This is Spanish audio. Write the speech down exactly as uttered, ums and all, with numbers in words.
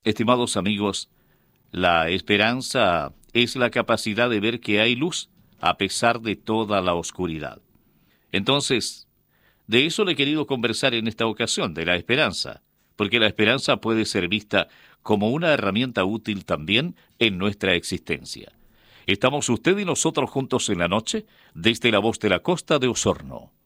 Estimados amigos, la esperanza es la capacidad de ver que hay luz a pesar de toda la oscuridad. Entonces, de eso le he querido conversar en esta ocasión, de la esperanza, porque la esperanza puede ser vista como una herramienta útil también en nuestra existencia. Estamos usted y nosotros juntos en la noche desde la voz de la costa de Osorno.